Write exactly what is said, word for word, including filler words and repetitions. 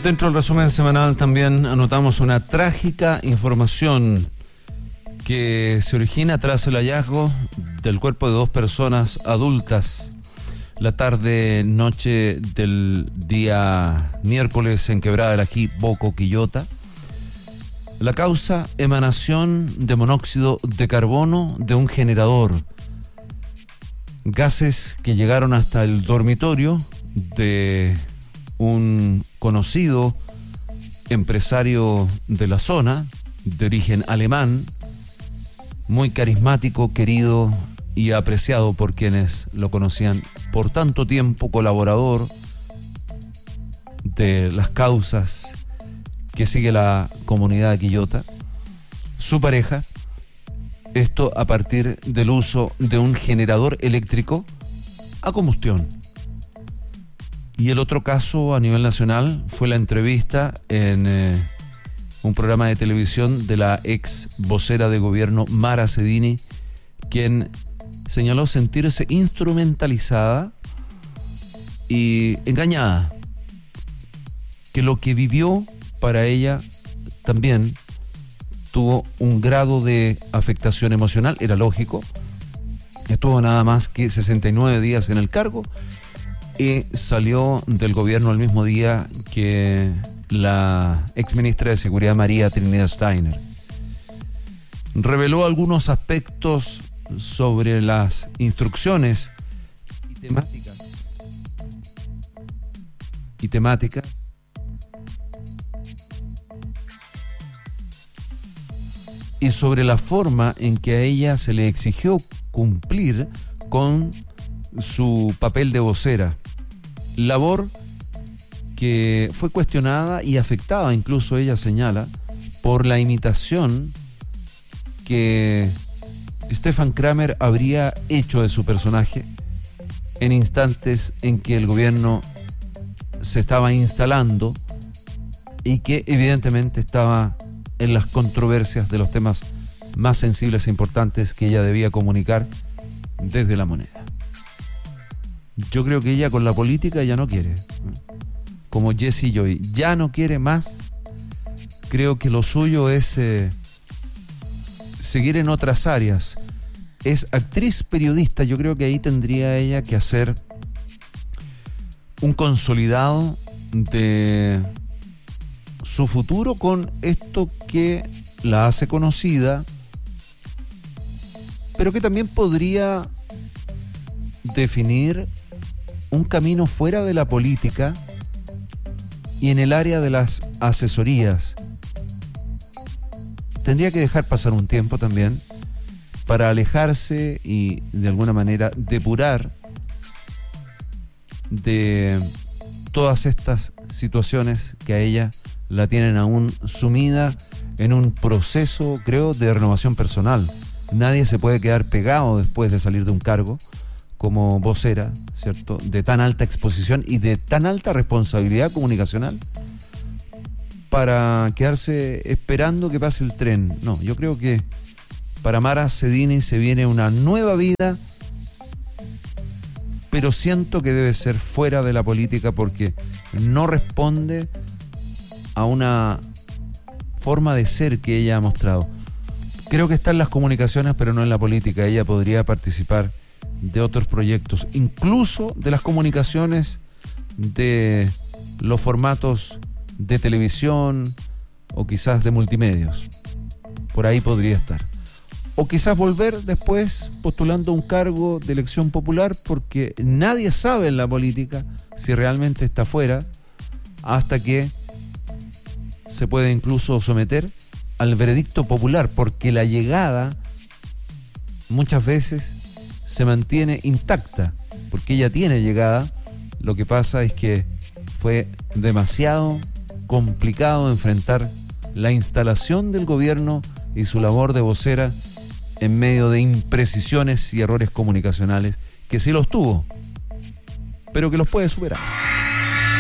Dentro del resumen semanal también anotamos una trágica información que se origina tras el hallazgo del cuerpo de dos personas adultas la tarde-noche del día miércoles en Quebrada del Ají, Boco, Quillota. La causa, emanación de monóxido de carbono de un generador. Gases que llegaron hasta el dormitorio de un conocido empresario de la zona, de origen alemán, muy carismático, querido y apreciado por quienes lo conocían por tanto tiempo, colaborador de las causas que sigue la comunidad de Quillota. Su pareja, esto a partir del uso de un generador eléctrico a combustión. Y el otro caso a nivel nacional fue la entrevista en eh, un programa de televisión de la ex vocera de gobierno Mara Sedini, quien señaló sentirse instrumentalizada y engañada, que lo que vivió para ella también tuvo un grado de afectación emocional, era lógico, estuvo nada más que sesenta y nueve días en el cargo y salió del gobierno el mismo día que la exministra de Seguridad María Trinidad Steiner. Reveló algunos aspectos sobre las instrucciones y temáticas y temáticas y sobre la forma en que a ella se le exigió cumplir con su papel de vocera, labor que fue cuestionada y afectada, incluso ella señala, por la imitación que Stefan Kramer habría hecho de su personaje en instantes en que el gobierno se estaba instalando y que evidentemente estaba en las controversias de los temas más sensibles e importantes que ella debía comunicar desde la moneda. Yo creo que ella con la política ya no quiere, como Jessie Joy, ya no quiere más. Creo que lo suyo es eh, seguir en otras áreas. Es actriz periodista, yo creo que ahí tendría ella que hacer un consolidado de su futuro con esto que la hace conocida, pero que también podría definir un camino fuera de la política y en el área de las asesorías. Tendría que dejar pasar un tiempo también para alejarse y de alguna manera depurar de todas estas situaciones que a ella la tienen aún sumida en un proceso, creo, de renovación personal. Nadie se puede quedar pegado después de salir de un cargo como vocera, ¿cierto?, de tan alta exposición y de tan alta responsabilidad comunicacional para quedarse esperando que pase el tren. No, yo creo que para Mara Sedini se viene una nueva vida, pero siento que debe ser fuera de la política porque no responde a una forma de ser que ella ha mostrado. Creo que está en las comunicaciones, pero no en la política. Ella podría participar de otros proyectos, incluso de las comunicaciones, de los formatos de televisión o quizás de multimedios. Por ahí podría estar. O quizás volver después postulando un cargo de elección popular, porque nadie sabe en la política si realmente está fuera, hasta que se puede incluso someter al veredicto popular, porque la llegada muchas veces se mantiene intacta, porque ella tiene llegada. Lo que pasa es que fue demasiado complicado enfrentar la instalación del gobierno y su labor de vocera en medio de imprecisiones y errores comunicacionales, que sí los tuvo, pero que los puede superar.